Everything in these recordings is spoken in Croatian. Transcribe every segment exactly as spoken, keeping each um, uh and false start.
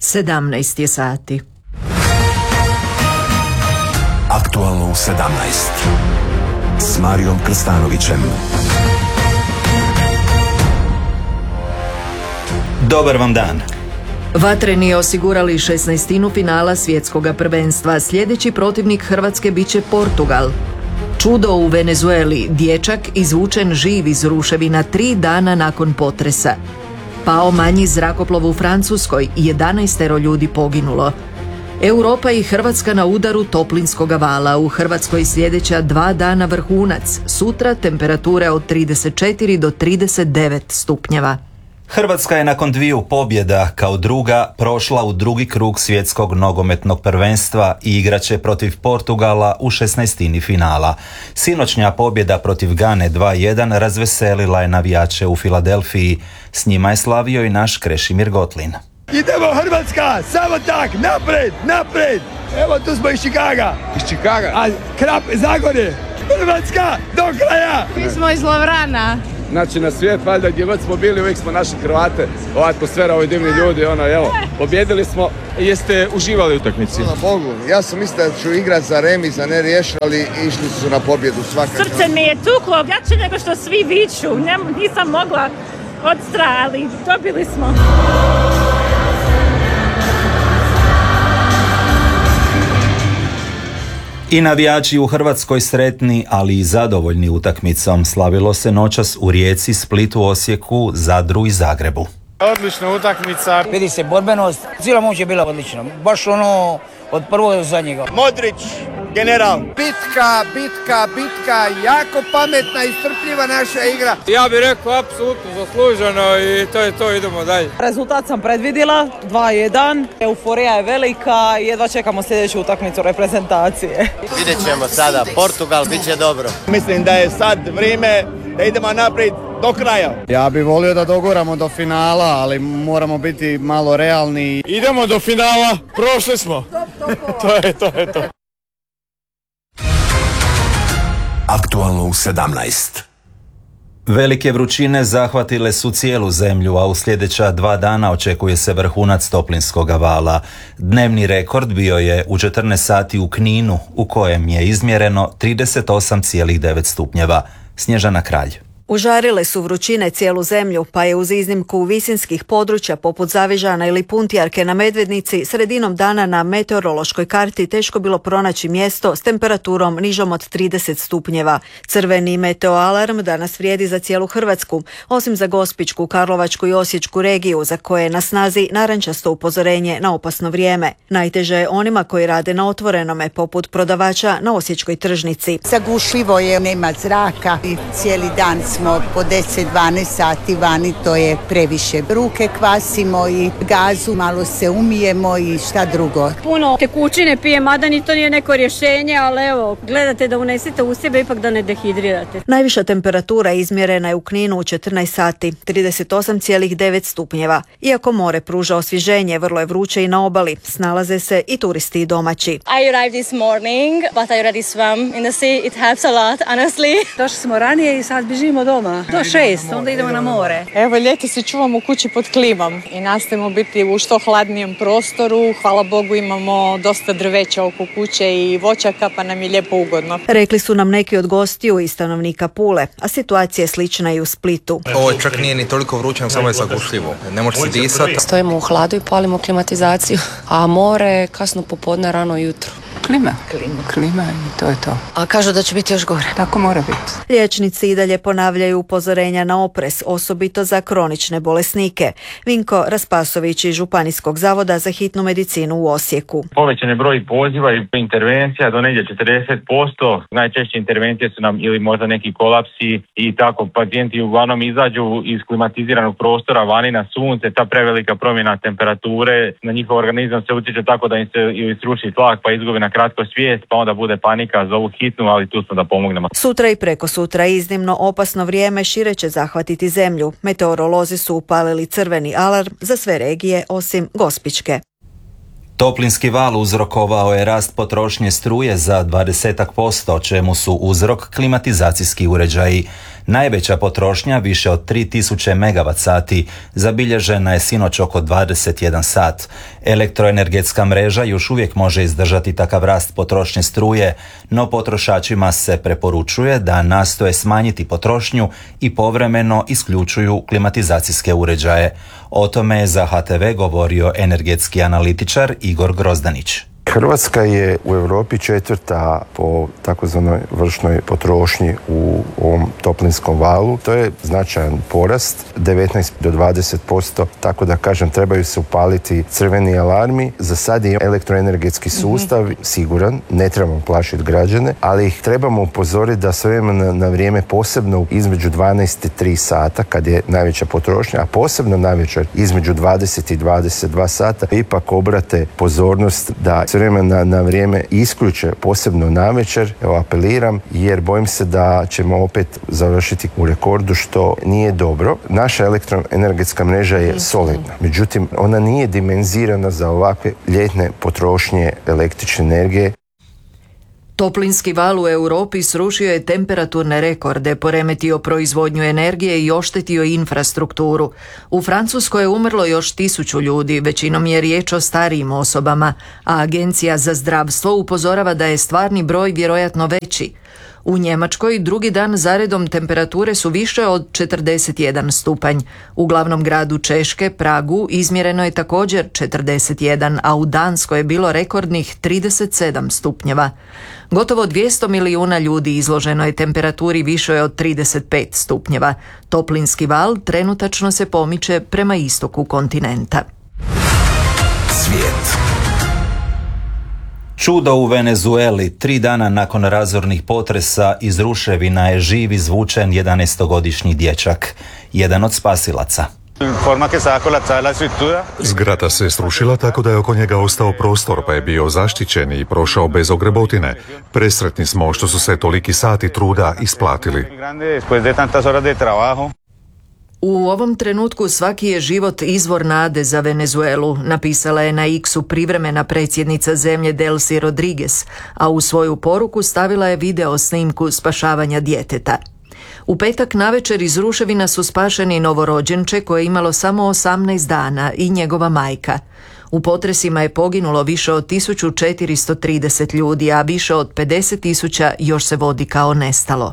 sedamnaest je sati. Aktualno u sedamnaest s Marijom Krstanovićem. Dobar vam dan. Vatreni osigurali šesnaestinu finala svjetskog prvenstva. Sljedeći protivnik Hrvatske bit će Portugal. Čudo u Venezueli, dječak izvučen živ iz ruševina tri dana nakon potresa. Pao manji zrakoplov u Francuskoj, jedanaestero ljudi poginulo. Europa i Hrvatska na udaru toplinskog vala. U Hrvatskoj sljedeća dva dana vrhunac. Sutra temperature od trideset četiri do trideset devet stupnjeva. Hrvatska je nakon dviju pobjeda kao druga prošla u drugi krug svjetskog nogometnog prvenstva i igraće protiv Portugala u šesnaestini finala. Sinoćnja pobjeda protiv Gane dva jedan razveselila je navijače u Filadelfiji. S njima je slavio i naš Krešimir Gotlin. Idemo Hrvatska, samo tak, napred, napred. Evo tu smo iz Čikaga. Iz Čikaga? A Krap, Zagorje. Hrvatska, do kraja. Mi smo iz Lovrana. Znači na svijet, valjda gdje god smo bili, uvijek smo našli Hrvate. Ova atmosfera, ovi divni ljudi, ono, evo, pobjedili smo. Jeste uživali u utakmici? Hvala Bogu, ja sam mislio da ću igrat za remis, za ne riješiti, ali išli su na pobjedu svakako. Srce mi je tuklo, jače nego što svi viču. Ne, nisam mogla od straha, ali dobili smo. I navijači u Hrvatskoj sretni, ali i zadovoljni utakmicom. Slavilo se noćas u Rijeci, Splitu, Osijeku, Zadru i Zagrebu. Odlična utakmica. Vidi se borbenost, cijela moć je bila odlična. Baš ono od prvog do zadnjega. Modrić, general. Bitka, bitka, bitka, jako pametna i strpljiva naša igra. Ja bih rekao apsolutno zasluženo i to je to, idemo dalje. Rezultat sam predvidjela, dva jedan, euforija je velika i jedva čekamo sljedeću utakmicu reprezentacije. Vidjet ćemo sada, Portugal, bit će dobro. Mislim da je sad vrijeme da idemo naprijed do kraja. Ja bih volio da doguramo do finala, ali moramo biti malo realni. Idemo do finala, prošli smo. To je to, je to. Aktualno u sedamnaest. Velike vrućine zahvatile su cijelu zemlju, a u sljedeća dva dana očekuje se vrhunac toplinskog vala. Dnevni rekord bio je u četrnaest sati u Kninu, u kojem je izmjereno trideset osam zarez devet stupnjeva. Snježana Kralj. Užarile su vrućine cijelu zemlju, pa je uz iznimku visinskih područja poput Zavižana ili Puntijarke na Medvednici sredinom dana na meteorološkoj karti teško bilo pronaći mjesto s temperaturom nižom od trideset stupnjeva. Crveni meteoalarm danas vrijedi za cijelu Hrvatsku, osim za Gospićku, Karlovačku i Osječku regiju, za koje je na snazi narančasto upozorenje na opasno vrijeme. Najteže je onima koji rade na otvorenome, poput prodavača na Osječkoj tržnici. Zagušljivo je, nema zraka i cijeli dan smo po deset do dvanaest sati vani, to je previše. Ruke kvasimo i gazu, malo se umijemo i šta drugo. Puno tekućine pijem, mada ni to nije neko rješenje, ali evo, gledate da unesete u sebe, ipak da ne dehidrirate. Najviša temperatura izmjerena je u Kninu u četrnaest sati, trideset osam zarez devet stupnjeva. Iako more pruža osvježenje, vrlo je vruće i na obali. Snalaze se i turisti i domaći. I arrived this morning, but I already swam in the sea. It helps a lot, honestly. Došli smo ranije i sad bježimo doma. Do šest, onda idemo na more. Evo, ljeti se čuvamo u kući pod klimom i nastojimo biti u što hladnijem prostoru. Hvala Bogu imamo dosta drveća oko kuće i voćaka, pa nam je lijepo ugodno. Rekli su nam neki od gostiju i stanovnika Pule, a situacija je slična i u Splitu. Ovo čak nije ni toliko vruće, samo je zagušljivo. Ne može se disati. Stojimo u hladu i palimo klimatizaciju, a more kasno popodne, rano jutro. Klima, klima, klima i to je to. A kažu da će biti još gore. Tako mora biti. Liječnici i dalje ponavljaju upozorenja na oprez, osobito za kronične bolesnike. Vinko Raspasović iz Županijskog zavoda za hitnu medicinu u Osijeku. Povećan je broj poziva i intervencija do negdje četrdeset posto. Najčešće intervencije su nam ili možda neki kolapsi i tako pacijenti uglavnom izađu iz klimatiziranog prostora vani na sunce. Ta prevelika promjena temperature na njihov organizam se utječe tako da im se ili sruši tlak pa izgubi na kratko svijest, pa onda bude panika za ovu hitnu, ali tu smo da pomognemo. Sutra i preko sutra iznimno opasno vrijeme šire će zahvatiti zemlju. Meteorolozi su upalili crveni alarm za sve regije osim Gospićke. Toplinski val uzrokovao je rast potrošnje struje za dvadeset posto, čemu su uzrok klimatizacijski uređaji. Najveća potrošnja, više od tri tisuće megavat sati, zabilježena je sinoć oko dvadeset jedan sat. Elektroenergetska mreža još uvijek može izdržati takav rast potrošnje struje, no potrošačima se preporučuje da nastoje smanjiti potrošnju i povremeno isključuju klimatizacijske uređaje. O tome je za H T V govorio energetski analitičar Igor Grozdanić. Hrvatska je u Europi četvrta po takozvanoj vršnoj potrošnji u ovom toplinskom valu. To je značajan porast, devetnaest do dvadeset posto, tako da kažem trebaju se upaliti crveni alarmi. Za sad je elektroenergetski sustav mm-hmm. siguran, ne trebamo plašiti građane, ali ih trebamo upozoriti da s vremena na vrijeme, posebno između dvanaest i tri sata kad je najveća potrošnja, a posebno navečer između dvadeset i dvadeset dva sata, ipak obrate pozornost da s vremena na vrijeme isključe, posebno navečer. Evo, apeliram, jer bojim se da ćemo opet završiti u rekordu, što nije dobro. Naša elektroenergetska mreža je solidna, međutim ona nije dimenzirana za ovakve ljetne potrošnje električne energije. Toplinski val u Europi srušio je temperaturne rekorde, poremetio proizvodnju energije i oštetio infrastrukturu. U Francuskoj je umrlo još tisuću ljudi, većinom je riječ o starijim osobama, a Agencija za zdravstvo upozorava da je stvarni broj vjerojatno veći. U Njemačkoj drugi dan zaredom temperature su više od četrdeset jedan stupanj. U glavnom gradu Češke, Pragu, izmjereno je također četrdeset jedan, a u Danskoj je bilo rekordnih trideset sedam stupnjeva. Gotovo dvjesto milijuna ljudi izloženo je temperaturi višoj od trideset pet stupnjeva. Toplinski val trenutačno se pomiče prema istoku kontinenta. Svijet. Čudo u Venezueli. Tri dana nakon razornih potresa iz ruševina je živ izvučen jedanaestogodišnji dječak, jedan od spasilaca. Zgrada se srušila tako da je oko njega ostao prostor, pa je bio zaštićen i prošao bez ogrebotine. Presretni smo što su se toliki sati truda isplatili. U ovom trenutku svaki je život izvor nade za Venezuelu, napisala je na X-u privremena predsjednica zemlje Delcy Rodriguez, a u svoju poruku stavila je video snimku spašavanja djeteta. U petak navečer iz ruševina su spašeni novorođenče koje je imalo samo osamnaest dana i njegova majka. U potresima je poginulo više od tisuću četiristo trideset ljudi, a više od pedeset tisuća još se vodi kao nestalo.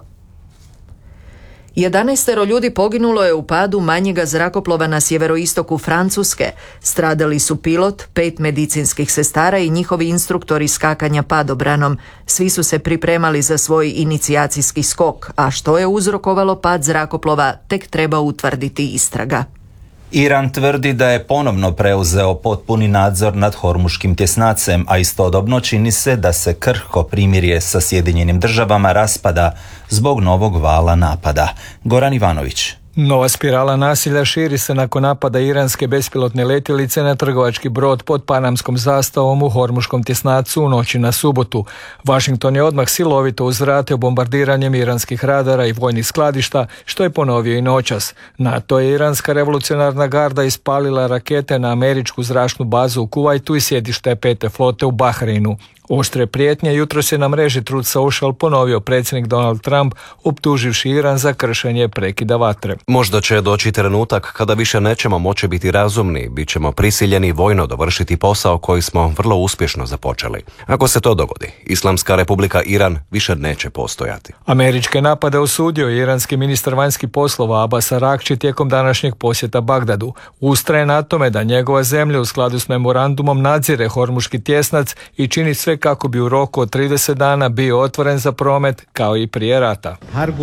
Jedanaestero ljudi poginulo je u padu manjega zrakoplova na sjeveroistoku Francuske. Stradali su pilot, pet medicinskih sestara i njihovi instruktori skakanja padobranom. Svi su se pripremali za svoj inicijacijski skok, a što je uzrokovalo pad zrakoplova tek treba utvrditi istraga. Iran tvrdi da je ponovno preuzeo potpuni nadzor nad Hormuškim tjesnacem, a istodobno čini se da se krhko primirje sa Sjedinjenim državama raspada zbog novog vala napada. Goran Ivanović. Nova spirala nasilja širi se nakon napada iranske bespilotne letjelice na trgovački brod pod panamskom zastavom u Hormuškom tjesnacu u noći na subotu. Washington je odmah silovito uzvratio bombardiranjem iranskih radara i vojnih skladišta, što je ponovio i noćas. NATO je iranska revolucionarna garda ispalila rakete na američku zračnu bazu u Kuvajtu i sjedište pete flote u Bahreinu. Oštre prijetnje jutros je na mreži Truth Social ponovio predsjednik Donald Trump, optuživši Iran za kršenje prekida vatre. Možda će doći trenutak kada više nećemo moći biti razumni, bit ćemo prisiljeni vojno dovršiti posao koji smo vrlo uspješno započeli. Ako se to dogodi, Islamska republika Iran više neće postojati. Američke napade osudio iranski ministar vanjskih poslova Abbas Araghči tijekom današnjeg posjeta Bagdadu. Ustraje na tome da njegova zemlja u skladu s memorandumom nadzire Hormuški tjesnac i čini sve kako bi u roku od trideset dana bio otvoren za promet kao i prije rata.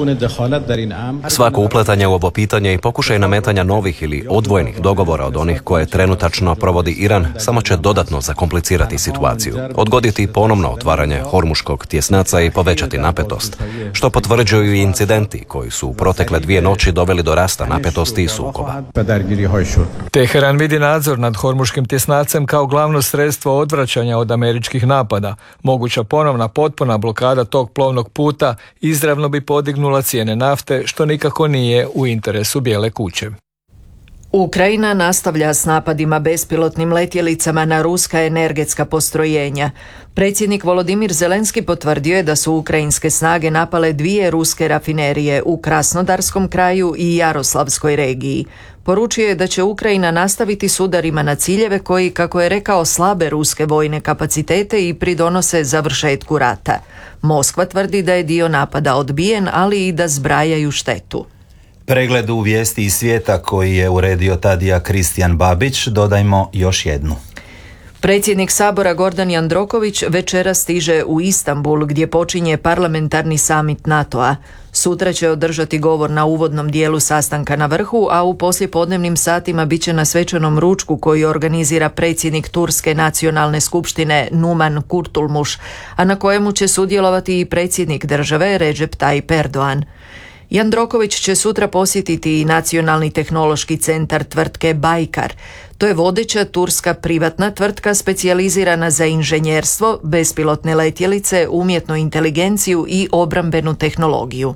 Svako upletanje u ovo pitanje i pokušaj nametanja novih ili odvojenih dogovora od onih koje trenutačno provodi Iran samo će dodatno zakomplicirati situaciju, odgoditi ponovno otvaranje Hormuškog tjesnaca i povećati napetost, što potvrđuju i incidenti koji su u protekle dvije noći doveli do rasta napetosti i sukoba. Teheran vidi nadzor nad Hormuškim tjesnacem kao glavno sredstvo odvraćanja od američkih napada. Moguća ponovna potpuna blokada tog plovnog puta izravno bi podignula cijene nafte, što nikako nije u interesu Bijele kuće. Ukrajina nastavlja s napadima bespilotnim letjelicama na ruska energetska postrojenja. Predsjednik Volodimir Zelenski potvrdio je da su ukrajinske snage napale dvije ruske rafinerije u Krasnodarskom kraju i Jaroslavskoj regiji. Poručio je da će Ukrajina nastaviti s udarima na ciljeve koji, kako je rekao, slabe ruske vojne kapacitete i pridonose završetku rata. Moskva tvrdi da je dio napada odbijen, ali i da zbrajaju štetu. Pregled u vijesti iz svijeta koji je uredio Tadija Kristijan Babić, dodajmo još jednu. Predsjednik Sabora Gordan Jandroković večera stiže u Istanbul gdje počinje parlamentarni samit NATO-a. Sutra će održati govor na uvodnom dijelu sastanka na vrhu, a u poslijepodnevnim satima bit će na svečanom ručku koji organizira predsjednik Turske nacionalne skupštine Numan Kurtulmuš, a na kojemu će sudjelovati i predsjednik države Recep Tayyip Erdogan. Jandroković će sutra posjetiti i Nacionalni tehnološki centar tvrtke Baykar. To je vodeća turska privatna tvrtka specijalizirana za inženjerstvo, bespilotne letjelice, umjetnu inteligenciju i obrambenu tehnologiju.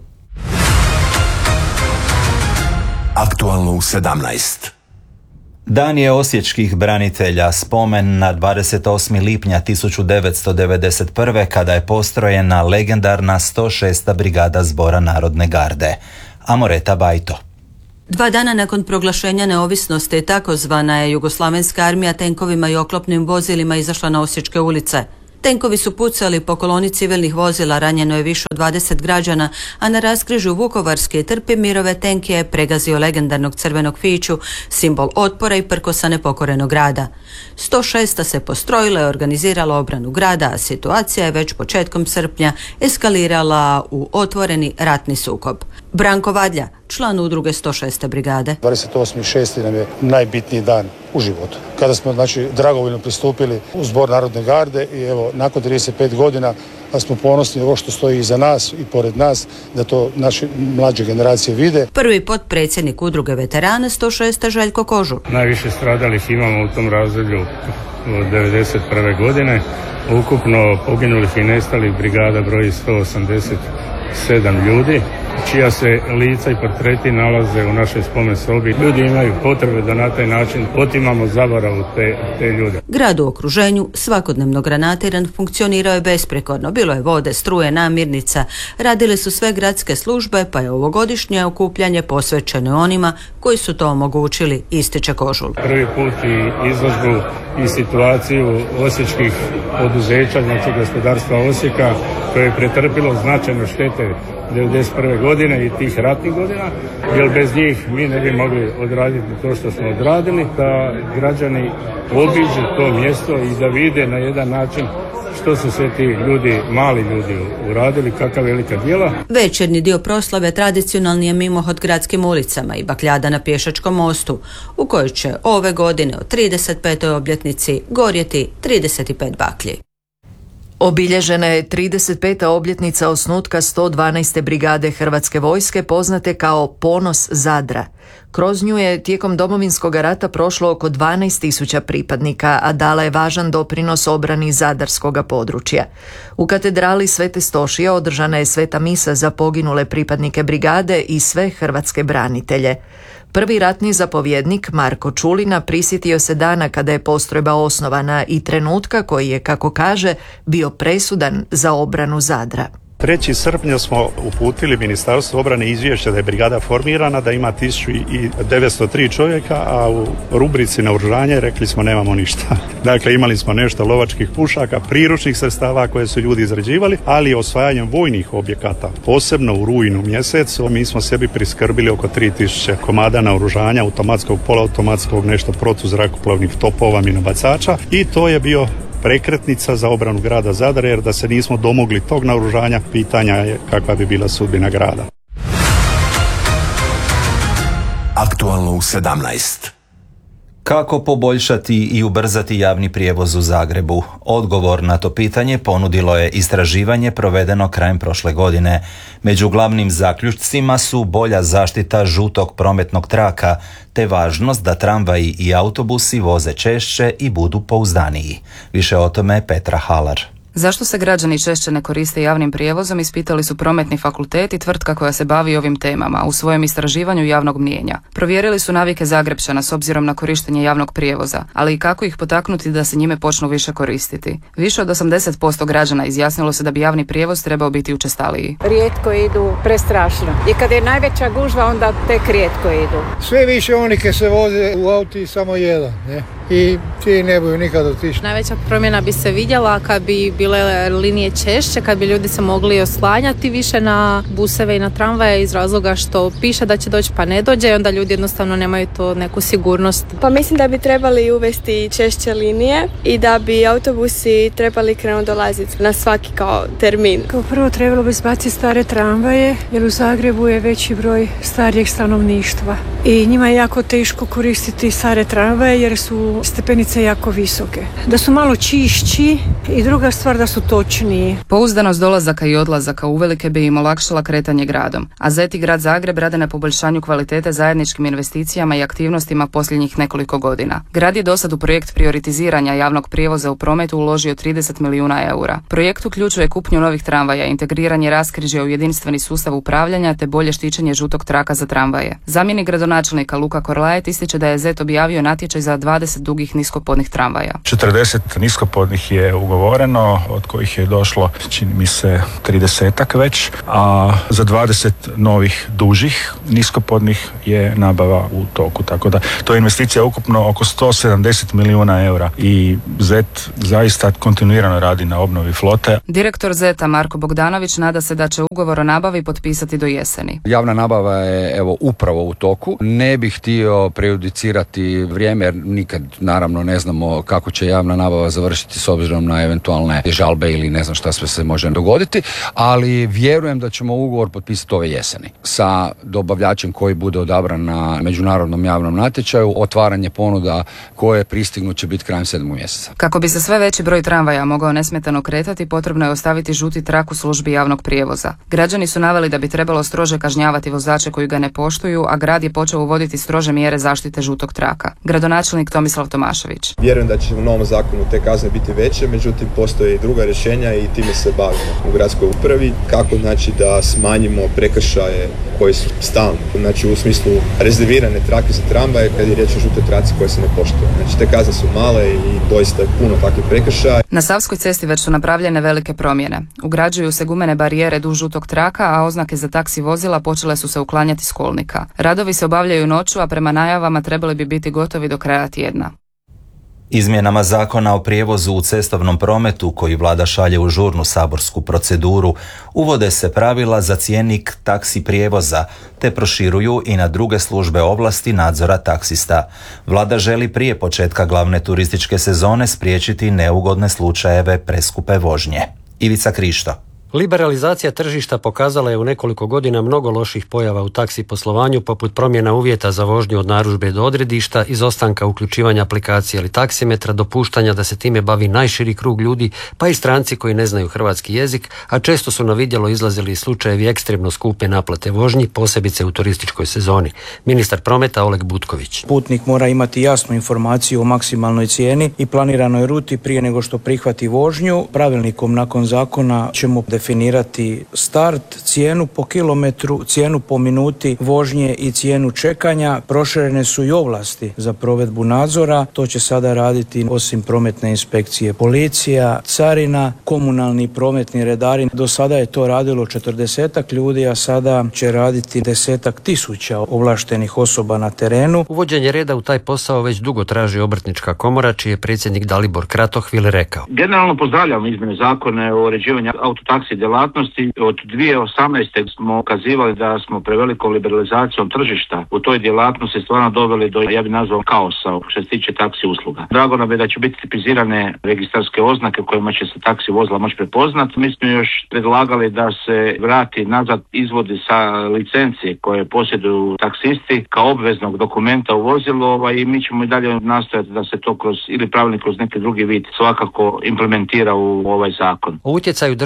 Aktualno u sedamnaest. Dan je osječkih branitelja, spomen na dvadeset osmi lipnja tisuću devetsto devedeset prve. kada je postrojena legendarna sto šesta brigada Zbora Narodne garde. Amoreta Bajto. Dva dana nakon proglašenja neovisnosti takozvana je Jugoslavenska armija tenkovima i oklopnim vozilima izašla na osječke ulice. Tenkovi su pucali po koloni civilnih vozila, ranjeno je više od dvadeset građana, a na raskrižju Vukovarske i Trpimirove tenk je pregazio legendarnog crvenog fiću, simbol otpora i prkosa nepokorenog grada. sto šesta se postrojila i organizirala obranu grada, a situacija je već početkom srpnja eskalirala u otvoreni ratni sukob. Branko Vadlja, član udruge sto šeste brigade. dvadeset osmi šesti nam je najbitniji dan u životu. Kada smo znači dragovoljno pristupili u Zbor Narodne garde i evo nakon trideset pet godina a smo ponosni ovo što stoji iza nas i pored nas, da to naše mlađe generacije vide. Prvi potpredsjednik udruge veterana sto šeste Željko Kožul. Najviše stradalih imamo u tom razdoblju od devedeset prve. godine. Ukupno poginulih i nestalih brigada broji sto osamdeset sedam ljudi, čija se lica i portreti nalaze u našoj spomen sobi. Ljudi imaju potrebe da na taj način otimamo zaboravu te, te ljude. Grad u okruženju, svakodnevno granatiran, funkcionirao je besprekorno. Bilo je vode, struje, namirnica. Radile su sve gradske službe, pa je ovogodišnje okupljanje posvećeno onima koji su to omogućili, ističe Kožul. Prvi put i izložbu i situaciju osječkih poduzeća, znači gospodarstva Osijeka, koje je pretrpilo značajno štete devedeset prve. godine i tih ratnih godina, jer bez njih mi ne bi mogli odraditi to što smo odradili, da građani obiđu to mjesto i da vide na jedan način što su sve ti ljudi, mali ljudi uradili, kakva velika djela. Večernji dio proslave tradicionalni je mimohod gradskim ulicama i bakljada na Pješačkom mostu, u kojoj će ove godine od trideset petoj obljetnici gorjeti trideset pet baklji. Obilježena je trideset peta obljetnica osnutka sto dvanaeste brigade Hrvatske vojske, poznate kao Ponos Zadra. Kroz nju je tijekom Domovinskog rata prošlo oko dvanaest tisuća pripadnika, a dala je važan doprinos obrani zadarskoga područja. U katedrali Svete Stošije održana je sveta misa za poginule pripadnike brigade i sve hrvatske branitelje. Prvi ratni zapovjednik Marko Čulina prisjetio se dana kada je postrojba osnovana i trenutka koji je, kako kaže, bio presudan za obranu Zadra. trećeg srpnja smo uputili Ministarstvu obrane izvješće da je brigada formirana, da ima tisuću devetsto tri čovjeka, a u rubrici naoružanje rekli smo nemamo ništa. Dakle, imali smo nešto lovačkih pušaka, priručnih sredstava koje su ljudi izrađivali, ali osvajanjem vojnih objekata, posebno u rujnu mjesecu, mi smo sebi priskrbili oko tri tisuće komada naoružanja, automatskog, polautomatskog, nešto protuzrakoplovnih topova, minobacača, i to je bio prekretnica za obranu grada Zadra, jer da se nismo domogli tog naoružanja, pitanja je kakva bi bila sudbina grada. Aktualno u sedamnaest. Kako poboljšati i ubrzati javni prijevoz u Zagrebu? Odgovor na to pitanje ponudilo je istraživanje provedeno krajem prošle godine. Među glavnim zaključcima su bolja zaštita žutog prometnog traka, te važnost da tramvaji i autobusi voze češće i budu pouzdaniji. Više o tome Petra Halar. Zašto se građani češće ne koriste javnim prijevozom, ispitali su Prometni fakultet i tvrtka koja se bavi ovim temama u svojem istraživanju javnog mnijenja. Provjerili su navike Zagrepčana s obzirom na korištenje javnog prijevoza, ali i kako ih potaknuti da se njime počnu više koristiti. Više od osamdeset posto građana izjasnilo se da bi javni prijevoz trebao biti učestaliji. Rijetko idu, prestrašno. I kad je najveća gužva, onda tek rijetko idu. Sve više oni koji se voze u auti samo jedan, ne? I ti ne boju nikad otišli. Najveća promjena bi se vidjela kad bi bile linije češće, kad bi ljudi se mogli oslanjati više na buseve i na tramvaje iz razloga što piše da će doći pa ne dođe i onda ljudi jednostavno nemaju to neku sigurnost. Pa mislim da bi trebali uvesti češće linije i da bi autobusi trebali krenuti dolaziti na svaki kao termin. Kao prvo trebalo bi zbaciti stare tramvaje jer u Zagrebu je veći broj starijeg stanovništva i njima je jako teško koristiti stare tramvaje jer su stepenice jako visoke. Da su malo čišći i druga stvar da su točniji. Pouzdanost dolazaka i odlazaka uvelike bi im olakšala kretanje gradom, a Z E T i Grad Zagreb rade na poboljšanju kvalitete zajedničkim investicijama i aktivnostima posljednjih nekoliko godina. Grad je dosad u projekt prioritiziranja javnog prijevoza u prometu uložio trideset milijuna eura. Projekt uključuje kupnju novih tramvaja, integriranje raskrižja u jedinstveni sustav upravljanja te bolje štićenje žutog traka za tramvaje. Zamjenik gradonačelnika Luka Korlajet ističe da je Z E T objavio natječaj za dvadeset dugih niskopodnih tramvaja. četrdeset niskopodnih je ugovoreno, od kojih je došlo, čini mi se, tridesetak već, a za dvadeset novih dužih niskopodnih je nabava u toku. Tako da to je investicija ukupno oko sto sedamdeset milijuna eura i Z E T zaista kontinuirano radi na obnovi flote. Direktor Z E T-a Marko Bogdanović nada se da će ugovor o nabavi potpisati do jeseni. Javna nabava je evo upravo u toku. Ne bih htio prejudicirati vrijeme jer nikad naravno ne znamo kako će javna nabava završiti s obzirom na eventualne žalbe ili ne znam šta sve se može dogoditi, ali vjerujem da ćemo ugovor potpisati ove jeseni sa dobavljačem koji bude odabran na međunarodnom javnom natječaju. Otvaranje ponuda koje pristignu će biti krajem sedmog mjeseca. Kako bi se sve veći broj tramvaja mogao nesmetano kretati, potrebno je ostaviti žuti trak u službi javnog prijevoza. Građani su naveli da bi trebalo strože kažnjavati vozače koji ga ne poštuju, a grad je počeo uvoditi strože mjere zaštite žutog traka. Gradonačelnik Tomislav Tomašević. Vjerujem da će u novom zakonu te kazne biti veće, međutim postoje i druga rješenja i time se bavimo u gradskoj upravi. Kako znači da smanjimo prekršaje koji su stalni, znači u smislu rezervirane trake za tramvaje kad je riječ o žutoj traci koja se ne poštuje. Znači te kazne su male i doista je puno takvih prekršaja. Na Savskoj cesti već su napravljene velike promjene. Ugrađuju se gumene barijere duž žutog traka, a oznake za taksi vozila počele su se uklanjati s kolnika. Radovi se obavljaju noću, a prema najavama trebali bi biti gotovi do kraja tjedna. Izmjenama zakona o prijevozu u cestovnom prometu koji vlada šalje u žurnu saborsku proceduru uvode se pravila za cjenik taksi prijevoza te proširuju i na druge službe ovlasti nadzora taksista. Vlada želi prije početka glavne turističke sezone spriječiti neugodne slučajeve preskupe vožnje. Ivica Krišto. Liberalizacija tržišta pokazala je u nekoliko godina mnogo loših pojava u taksi poslovanju, poput promjena uvjeta za vožnju od narudžbe do odredišta, izostanka uključivanja aplikacije ili taksimetra, dopuštanja da se time bavi najširi krug ljudi, pa i stranci koji ne znaju hrvatski jezik, a često su na vidjelo izlazili slučajevi ekstremno skupe naplate vožnji, posebice u turističkoj sezoni. Ministar prometa Oleg Butković. Putnik mora imati jasnu informaciju o maksimalnoj cijeni i planiranoj ruti prije nego što prihvati vožnju. Pravilnikom nakon zakona ćemo definirati start, cijenu po kilometru, cijenu po minuti vožnje i cijenu čekanja. Proširene su i ovlasti za provedbu nadzora. To će sada raditi osim prometne inspekcije policija, carina, komunalni prometni redari. Do sada je to radilo četrdesetak ljudi, a sada će raditi desetak tisuća ovlaštenih osoba na terenu. Uvođenje reda u taj posao već dugo traži Obrtnička komora, čiji je predsjednik Dalibor Kratohvil rekao. Generalno pozdravljamo izmjene zakone o uređivanju autotaksi djelatnosti. Od dvije tisuće osamnaeste. smo ukazivali da smo prevelikom liberalizacijom tržišta u toj djelatnosti stvarno doveli do, ja bih nazvao, kaosa što se tiče taksi usluga. Drago nam je da će biti tipizirane registarske oznake kojima će se taksi vozila moći prepoznati. Mi smo još predlagali da se vrati nazad izvodi sa licencije koje posjeduju taksisti kao obveznog dokumenta u vozilu, ovaj, i mi ćemo i dalje nastojati da se to kroz ili pravilnik kroz neki drugi vid svakako implementira u ovaj zakon. O utjecaju države ne određuje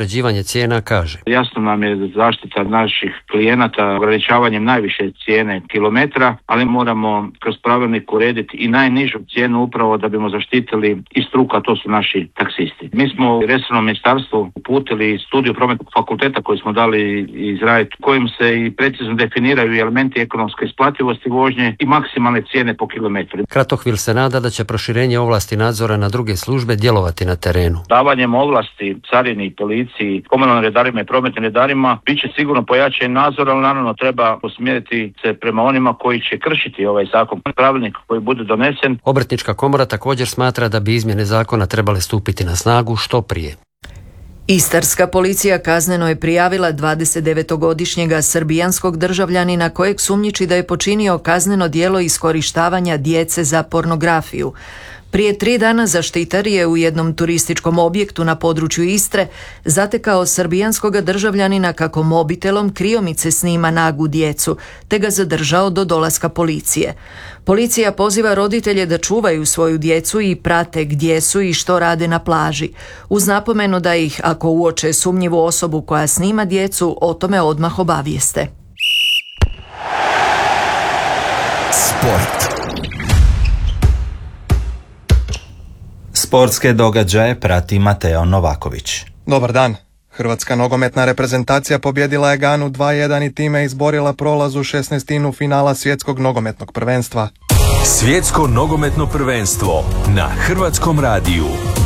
određivanje cijena kaže: Jasno nam je zaštita naših klijenata ograničavanjem najviše cijene kilometra, ali moramo kroz pravilnik urediti i najnižu cijenu upravo da bimo zaštitili i struka, to su naši taksisti. Mi smo u resornom ministarstvu uputili studiju prometnog fakulteta koju smo dali izraditi, kojim se i precizno definiraju elementi ekonomske isplativosti vožnje i maksimalne cijene po kilometru. Kratohvil se nada da će proširenje ovlasti nadzora na druge službe djelovati na terenu. Davanjem ovlasti carini, policiji, komunalnim redarima i prometnim redarima bit će sigurno pojačan nadzor, ali naravno treba usmjeriti se prema onima koji će kršiti ovaj zakon. Pravilnik koji bude donesen. Obrtnička komora također smatra da bi izmjene zakona trebale stupiti na snagu što prije. Istarska policija kazneno je prijavila dvadesetdevetogodišnjega srbijanskog državljanina kojeg sumnjiči da je počinio kazneno djelo iskorištavanja djece za pornografiju. Prije tri dana zaštitar je u jednom turističkom objektu na području Istre zatekao srbijanskog državljanina kako mobitelom kriomice snima nagu djecu, te ga zadržao do dolaska policije. Policija poziva roditelje da čuvaju svoju djecu i prate gdje su i što rade na plaži, uz napomenu da ih, ako uoče sumnjivu osobu koja snima djecu, o tome odmah obavijeste. Sport. Sportske događaje prati Mateo Novaković. Dobar dan. Hrvatska nogometna reprezentacija pobjedila je Ganu dva jedan i time izborila prolaz u šesnaestinu finala svjetskog nogometnog prvenstva. Svjetsko nogometno prvenstvo na Hrvatskom radiju.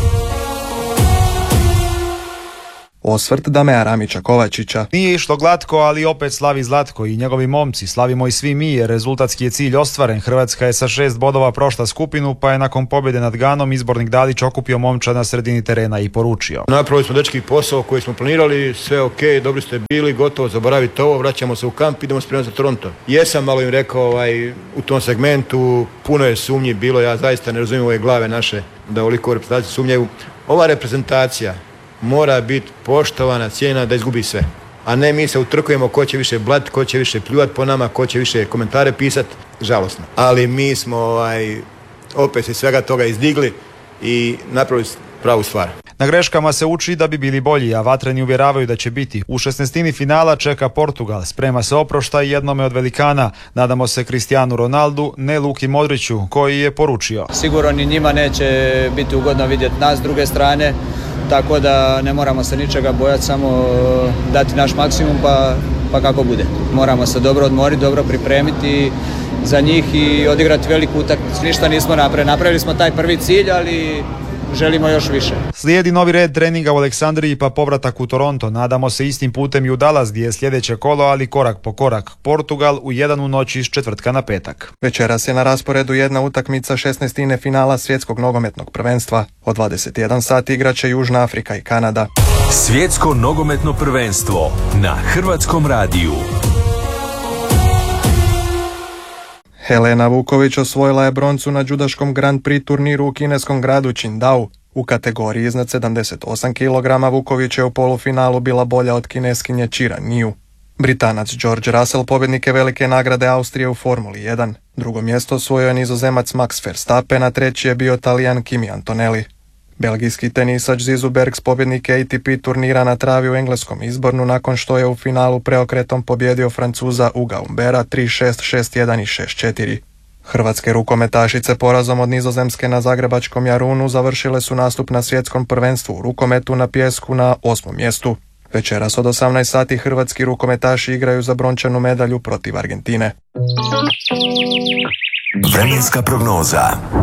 Osvrt Damea Ramića Kovačića. Nije išlo glatko, ali opet slavi Zlatko i njegovi momci. Slavimo i svi mi jer rezultatski je cilj ostvaren. Hrvatska je sa šest bodova prošla skupinu, pa je nakon pobjede nad Ganom izbornik Dalić okupio momčad na sredini terena i poručio: Napravili smo dečki posao koji smo planirali, sve ok, dobri ste bili, gotovo, zaboravite ovo, vraćamo se u kamp, idemo spremati za Toronto. Jesam malo im rekao ovaj, u tom segmentu, puno je sumnji bilo, ja zaista ne razumijem ove glave naše da ovoliko reprezentaciju sumnjaju. Ova reprezentacija mora biti poštovana, cijenjena da izgubi sve. A ne mi se utrkujemo ko će više blat, ko će više pljuvat po nama, ko će više komentare pisat. Žalosno. Ali mi smo ovaj, opet se svega toga izdigli i napravili pravu stvar. Na greškama se uči da bi bili bolji, a vatreni uvjeravaju da će biti. U šesnaestini finala čeka Portugal, sprema se oproštaj jednome od velikana. Nadamo se Cristianu Ronaldu, ne Luki Modriću, koji je poručio: Sigurno ni njima neće biti ugodno vidjeti nas s druge strane, tako da ne moramo se ničega bojati, samo dati naš maksimum pa, pa kako bude. Moramo se dobro odmoriti, dobro pripremiti za njih i odigrati veliku utakmicu. Ništa nismo napravili. Napravili smo taj prvi cilj, ali želimo još više. Slijedi novi red treninga u Aleksandriji pa povratak u Toronto. Nadamo se istim putem i u Dallas gdje je sljedeće kolo, ali korak po korak. Portugal u jedan u noći iz četvrtka na petak. Večeras je na rasporedu jedna utakmica šesnaestine finala svjetskog nogometnog prvenstva. Od dvadeset jedan sati igraće Južna Afrika i Kanada. Svjetsko nogometno prvenstvo na Hrvatskom radiju. Helena Vuković osvojila je broncu na judaškom Grand Prix turniru u kineskom gradu Qingdao. U kategoriji iznad sedamdeset osam kilograma Vuković je u polufinalu bila bolja od kineskinje Qiran Niu. Britanac George Russell pobjednik je velike nagrade Austrije u Formuli jedan. Drugo mjesto osvojio je Nizozemac Max Verstappen, a treći je bio Talijan Kimi Antonelli. Belgijski tenisač Zizu Bergs pobjednik je A T P turnira na travi u engleskom Izbornu nakon što je u finalu preokretom pobjedio Francuza Uga Umbera tri šest, šest jedan i šest četiri. Hrvatske rukometašice porazom od Nizozemske na zagrebačkom Jarunu završile su nastup na svjetskom prvenstvu u rukometu na pijesku na osmom mjestu. Večeras od osamnaest sati hrvatski rukometaši igraju za brončanu medalju protiv Argentine. Vremenska prognoza.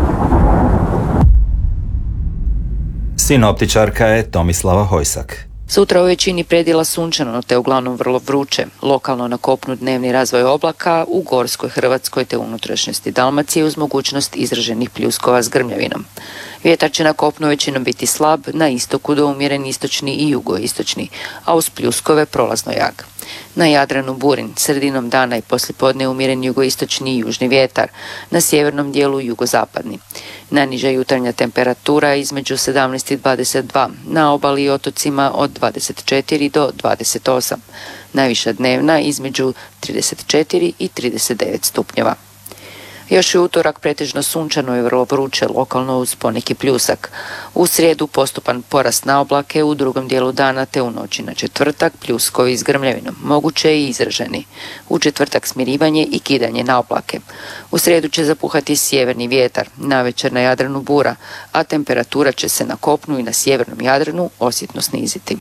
Sinoptičarka je Tomislava Hojsak. Sutra u većini predjela sunčano, te uglavnom vrlo vruće. Lokalno na kopnu dnevni razvoj oblaka, u gorskoj Hrvatskoj te unutrašnjosti Dalmacije uz mogućnost izraženih pljuskova s grmljavinom. Vjetar će na kopnu većinom biti slab, na istoku do umjeren istočni i jugoistočni, a uz pljuskove prolazno jak. Na Jadranu burin, sredinom dana i poslijepodne umjeren jugoistočni i južni vjetar, na sjevernom dijelu jugozapadni. Najniža jutarnja temperatura između sedamnaest i dvadeset dva, na obali i otocima od dvadeset četiri do dvadeset osam, najviša dnevna između trideset četiri i trideset devet stupnjeva. Još je utorak pretežno sunčano i vrlo vruće, lokalno uz poneki pljusak. U srijedu postupan porast na oblake, u drugom dijelu dana te u noći na četvrtak pljuskovi s grmljavinom, moguće i izraženi. U četvrtak smirivanje i kidanje na oblake. U srijedu će zapuhati sjeverni vjetar, navečer na Jadranu bura, a temperatura će se na kopnu i na sjevernom Jadranu osjetno sniziti.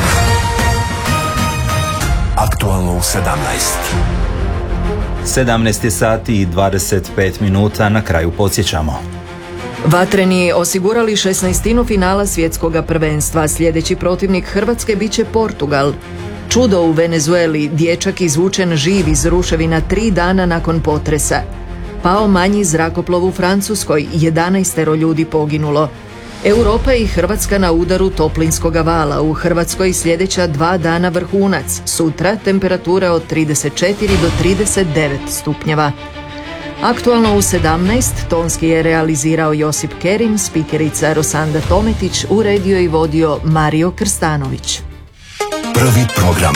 Aktualno u sedamnaest. sedamnaest je sati i dvadeset pet minuta, na kraju podsjećamo. Vatreni osigurali šesnaestinu finala svjetskog prvenstva. Sljedeći protivnik Hrvatske biće Portugal. Čudo u Venezueli, dječak izvučen živ iz ruševina tri dana nakon potresa. Pao manji zrakoplov u Francuskoj, jedanaestero ljudi poginulo. Europa i Hrvatska na udaru toplinskoga vala. U Hrvatskoj sljedeća dva dana vrhunac. Sutra temperatura od trideset četiri do trideset devet stupnjeva. Aktualno u sedamnaest tonski je realizirao Josip Kerim, spikerica Rosanda Tometić, uredio i vodio Mario Krstanović. Prvi program.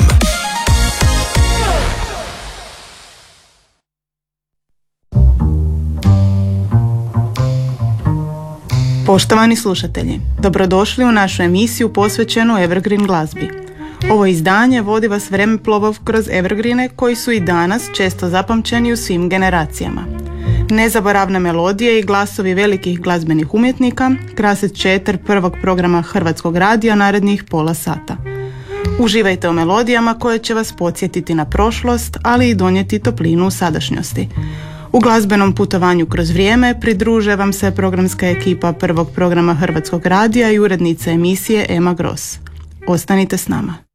Poštovani slušatelji, dobrodošli u našu emisiju posvećenu Evergreen glazbi. Ovo izdanje vodi vas vremeplov kroz evergreene koji su i danas često zapamćeni u svim generacijama. Nezaboravne melodije i glasovi velikih glazbenih umjetnika krasit će eter prvog programa Hrvatskog radija narednih pola sata. Uživajte u melodijama koje će vas podsjetiti na prošlost, ali i donijeti toplinu u sadašnjosti. U glazbenom putovanju kroz vrijeme pridruže vam se programska ekipa prvog programa Hrvatskog radija i urednica emisije Ema Gross. Ostanite s nama.